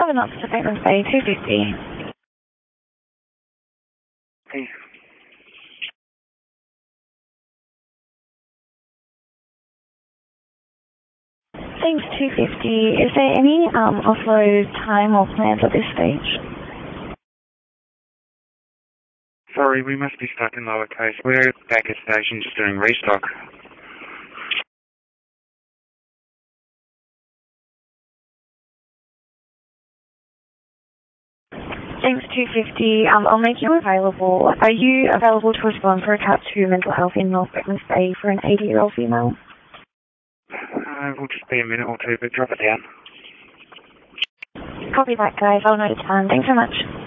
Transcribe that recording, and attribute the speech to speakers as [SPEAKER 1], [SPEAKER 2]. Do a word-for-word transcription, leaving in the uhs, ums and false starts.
[SPEAKER 1] Southern Knox to Fairbanks Bay, two fifty.
[SPEAKER 2] Hey.
[SPEAKER 1] Thanks, two fifty. Is there any um, offload time or plans at this stage?
[SPEAKER 2] Sorry, we must be stuck in lowercase. We're back at station just doing restock.
[SPEAKER 1] Thanks, two fifty. Um, I'll make you available. Are you available to respond for a Cat two mental health in North Fairbanks Bay for an eighty-year-old female?
[SPEAKER 2] Uh, we'll just be a minute or two, but drop it down.
[SPEAKER 1] Copy that, guys. I'll note it down. Thanks so much.